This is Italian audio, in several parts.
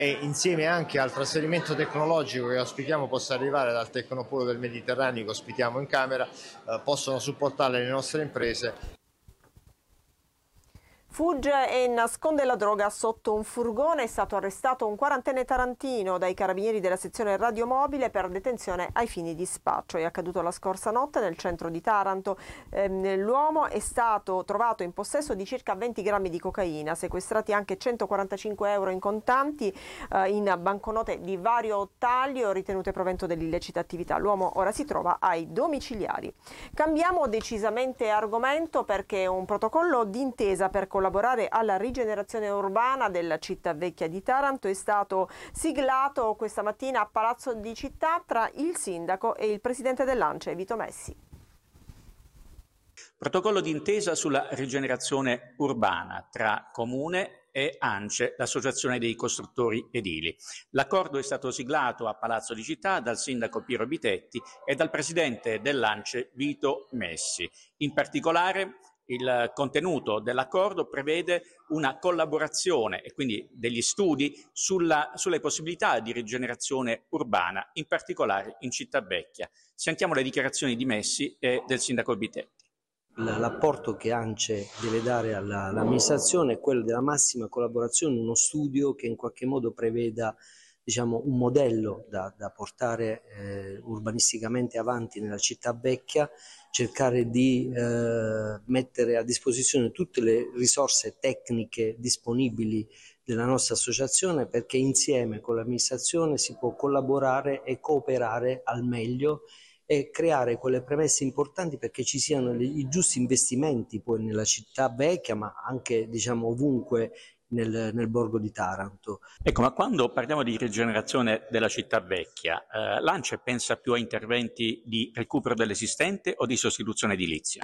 e insieme anche al trasferimento tecnologico che auspichiamo possa arrivare dal Tecnopolo del Mediterraneo che ospitiamo in Camera, possono supportare le nostre imprese. Fugge e nasconde la droga sotto un furgone. È stato arrestato un quarantenne tarantino dai carabinieri della sezione radiomobile per detenzione ai fini di spaccio. È accaduto la scorsa notte nel centro di Taranto. L'uomo è stato trovato in possesso di circa 20 grammi di cocaina, sequestrati anche 145 euro in contanti, in banconote di vario taglio ritenute provento dell'illecita attività. L'uomo ora si trova ai domiciliari. Cambiamo decisamente argomento perché un protocollo d'intesa per collaborare alla rigenerazione urbana della città vecchia di Taranto è stato siglato questa mattina a Palazzo di Città tra il sindaco e il presidente dell'ANCE, Vito Messi. Protocollo d'intesa sulla rigenerazione urbana tra Comune e ANCE, l'Associazione dei Costruttori Edili. L'accordo è stato siglato a Palazzo di Città dal sindaco Piero Bitetti e dal presidente dell'ANCE Vito Messi. In particolare, il contenuto dell'accordo prevede una collaborazione e quindi degli studi sulle possibilità di rigenerazione urbana, in particolare in Città Vecchia. Sentiamo le dichiarazioni di Messi e del sindaco Bitetti. L'apporto che ANCE deve dare all'amministrazione è quello della massima collaborazione, uno studio che in qualche modo preveda un modello da portare urbanisticamente avanti nella città vecchia, cercare di mettere a disposizione tutte le risorse tecniche disponibili della nostra associazione, perché insieme con l'amministrazione si può collaborare e cooperare al meglio e creare quelle premesse importanti perché ci siano i giusti investimenti poi nella città vecchia, ma anche ovunque nel borgo di Taranto. Ecco, ma quando parliamo di rigenerazione della città vecchia, l'ANCE pensa più a interventi di recupero dell'esistente o di sostituzione edilizia?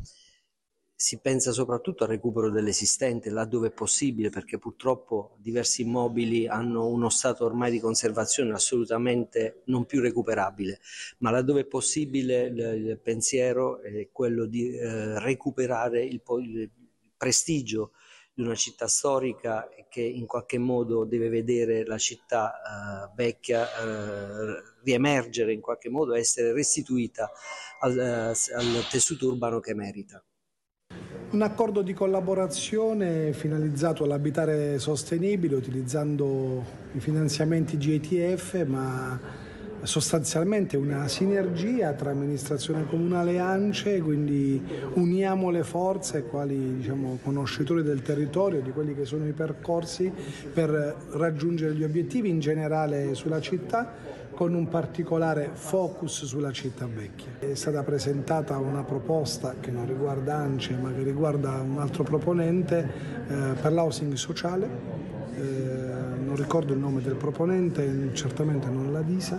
Si pensa soprattutto al recupero dell'esistente laddove è possibile, perché purtroppo diversi immobili hanno uno stato ormai di conservazione assolutamente non più recuperabile, ma laddove è possibile il pensiero è quello di recuperare il prestigio di una città storica che in qualche modo deve vedere la città vecchia riemergere, in qualche modo essere restituita al tessuto urbano che merita. Un accordo di collaborazione finalizzato all'abitare sostenibile utilizzando i finanziamenti GITF, ma sostanzialmente una sinergia tra amministrazione comunale e ANCE, quindi uniamo le forze quali conoscitori del territorio, di quelli che sono i percorsi per raggiungere gli obiettivi in generale sulla città, con un particolare focus sulla città vecchia. È stata presentata una proposta che non riguarda ANCE ma che riguarda un altro proponente per l'housing sociale, non ricordo il nome del proponente, certamente non la DISA,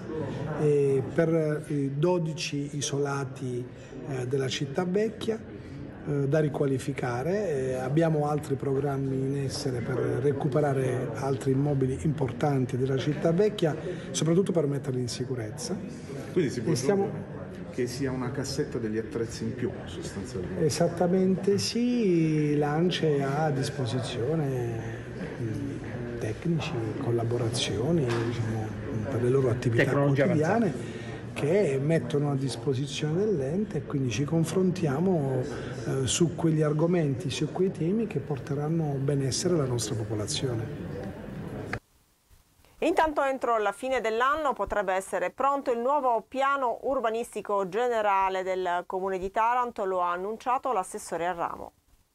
per i 12 isolati della città vecchia da riqualificare. Abbiamo altri programmi in essere per recuperare altri immobili importanti della città vecchia, soprattutto per metterli in sicurezza. Quindi si può che sia una cassetta degli attrezzi in più sostanzialmente? Esattamente sì, l'ANCE ha a disposizione tecnici, collaborazioni per le loro attività quotidiane che mettono a disposizione dell'ente, e quindi ci confrontiamo su quegli argomenti, su quei temi che porteranno benessere alla nostra popolazione. Intanto entro la fine dell'anno potrebbe essere pronto il nuovo piano urbanistico generale del Comune di Taranto, lo ha annunciato l'assessore al ramo.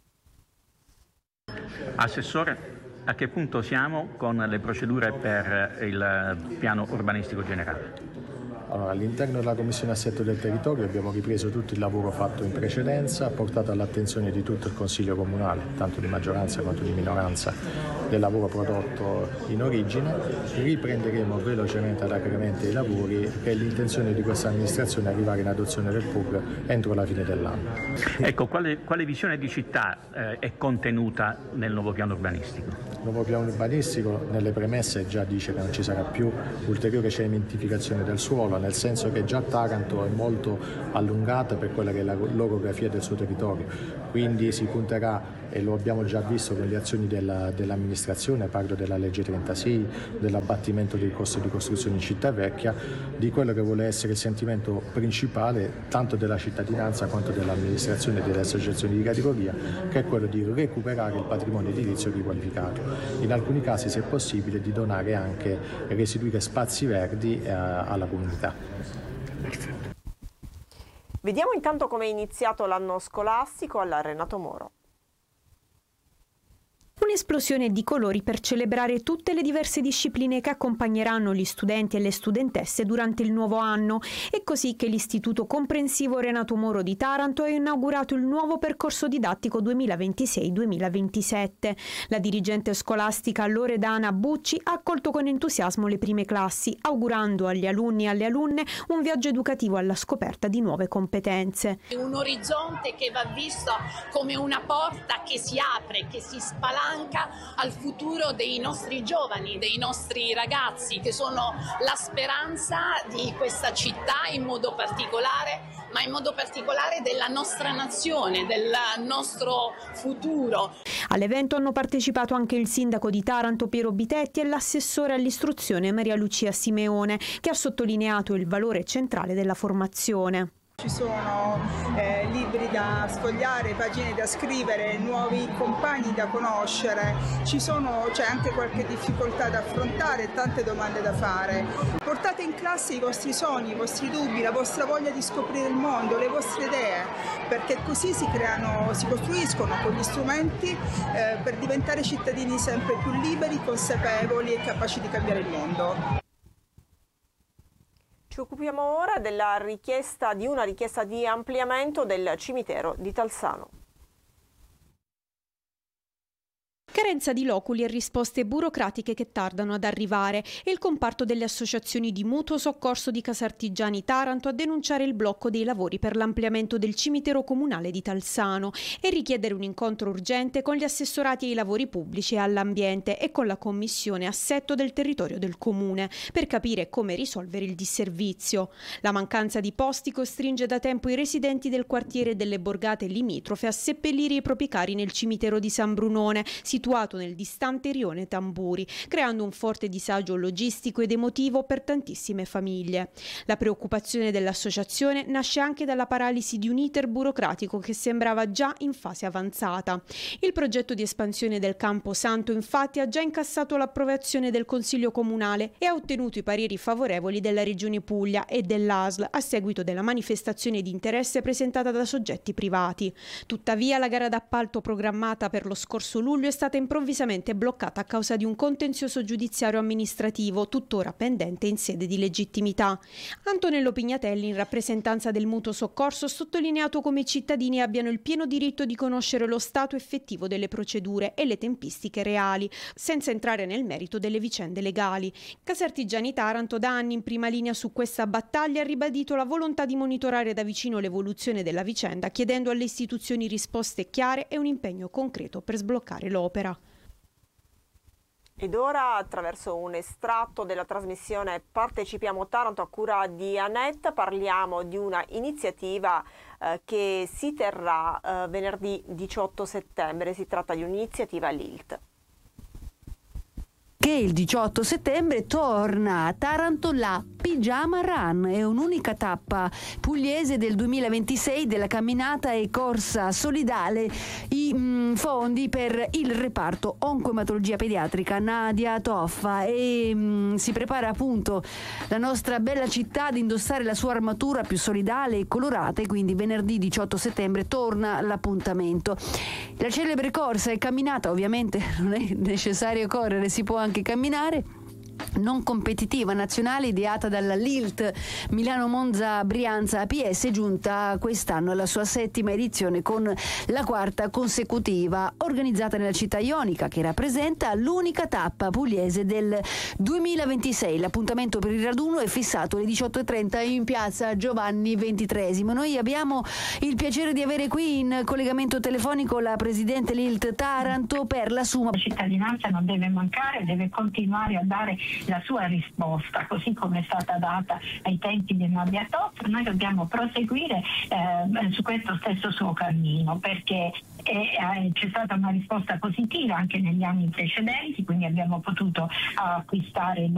Assessore, a che punto siamo con le procedure per il piano urbanistico generale? Allora, all'interno della Commissione Assetto del Territorio abbiamo ripreso tutto il lavoro fatto in precedenza, portato all'attenzione di tutto il Consiglio Comunale, tanto di maggioranza quanto di minoranza, del lavoro prodotto in origine. Riprenderemo velocemente ed alacremente i lavori, che è l'intenzione di questa amministrazione arrivare in adozione del PUR entro la fine dell'anno. Ecco, quale visione di città è contenuta nel nuovo piano urbanistico? Il nuovo piano urbanistico nelle premesse già dice che non ci sarà più ulteriore cementificazione del suolo, nel senso che già Taranto è molto allungata per quella che è l'orografia del suo territorio, quindi si punterà e lo abbiamo già visto con le azioni dell'amministrazione, parlo della legge 36, dell'abbattimento del costo di costruzione in città vecchia, di quello che vuole essere il sentimento principale tanto della cittadinanza quanto dell'amministrazione e delle associazioni di categoria, che è quello di recuperare il patrimonio edilizio riqualificato. In alcuni casi, se è possibile, di donare anche e restituire spazi verdi alla comunità. Perfetto. Vediamo intanto come è iniziato l'anno scolastico alla Renato Moro. Un'esplosione di colori per celebrare tutte le diverse discipline che accompagneranno gli studenti e le studentesse durante il nuovo anno. È così che l'Istituto Comprensivo Renato Moro di Taranto ha inaugurato il nuovo percorso didattico 2026-2027. La dirigente scolastica Loredana Bucci ha accolto con entusiasmo le prime classi, augurando agli alunni e alle alunne un viaggio educativo alla scoperta di nuove competenze. Un orizzonte che va visto come una porta che si apre, che si spalanca al futuro dei nostri giovani, dei nostri ragazzi, che sono la speranza di questa città in modo particolare, ma in modo particolare della nostra nazione, del nostro futuro. All'evento hanno partecipato anche il sindaco di Taranto Piero Bitetti e l'assessore all'istruzione Maria Lucia Simeone, che ha sottolineato il valore centrale della formazione. Ci sono libri da sfogliare, pagine da scrivere, nuovi compagni da conoscere, c'è anche qualche difficoltà da affrontare, tante domande da fare. Portate in classe i vostri sogni, i vostri dubbi, la vostra voglia di scoprire il mondo, le vostre idee, perché così si costruiscono con gli strumenti per diventare cittadini sempre più liberi, consapevoli e capaci di cambiare il mondo. Ci occupiamo ora della richiesta di ampliamento del cimitero di Talsano. Carenza di loculi e risposte burocratiche che tardano ad arrivare e il comparto delle associazioni di mutuo soccorso di Casartigiani Taranto a denunciare il blocco dei lavori per l'ampliamento del cimitero comunale di Talsano e richiedere un incontro urgente con gli assessorati ai lavori pubblici e all'ambiente e con la commissione assetto del territorio del comune per capire come risolvere il disservizio. La mancanza di posti costringe da tempo i residenti del quartiere delle borgate limitrofe a seppellire i propri cari nel cimitero di San Brunone, situato nel distante rione Tamburi, creando un forte disagio logistico ed emotivo per tantissime famiglie. La preoccupazione dell'associazione nasce anche dalla paralisi di un iter burocratico che sembrava già in fase avanzata. Il progetto di espansione del Campo Santo infatti ha già incassato l'approvazione del Consiglio Comunale e ha ottenuto i pareri favorevoli della Regione Puglia e dell'ASL a seguito della manifestazione di interesse presentata da soggetti privati. Tuttavia la gara d'appalto programmata per lo scorso luglio è stata improvvisamente bloccata a causa di un contenzioso giudiziario amministrativo tuttora pendente in sede di legittimità. Antonello Pignatelli, in rappresentanza del mutuo soccorso, ha sottolineato come i cittadini abbiano il pieno diritto di conoscere lo stato effettivo delle procedure e le tempistiche reali, senza entrare nel merito delle vicende legali. Casartigiani Taranto, da anni in prima linea su questa battaglia, ha ribadito la volontà di monitorare da vicino l'evoluzione della vicenda, chiedendo alle istituzioni risposte chiare e un impegno concreto per sbloccare l'opera. Ed ora, attraverso un estratto della trasmissione Partecipiamo Taranto a cura di Annette, parliamo di una iniziativa che si terrà venerdì 18 settembre. Si tratta di un'iniziativa LILT. Che il 18 settembre torna a Taranto la Pigiama Run, è un'unica tappa pugliese del 2026 della camminata e corsa solidale. I fondi per il reparto oncoematologia pediatrica Nadia Toffa e si prepara appunto la nostra bella città ad indossare la sua armatura più solidale e colorata, e quindi venerdì 18 settembre torna l'appuntamento. La celebre corsa e camminata, ovviamente non è necessario correre, si può anche camminare, non competitiva nazionale ideata dalla LILT Milano Monza Brianza APS, giunta quest'anno alla sua 7ª edizione con la 4ª consecutiva, organizzata nella città ionica, che rappresenta l'unica tappa pugliese del 2026. L'appuntamento per il raduno è fissato alle 18:30 in piazza Giovanni XXIII. Noi abbiamo il piacere di avere qui in collegamento telefonico la presidente LILT Taranto per la sua cittadinanza. Non deve mancare, deve continuare a dare la sua risposta, così come è stata data ai tempi del Naviatop. Noi dobbiamo proseguire su questo stesso suo cammino, perché c'è stata una risposta positiva anche negli anni precedenti, quindi abbiamo potuto acquistare il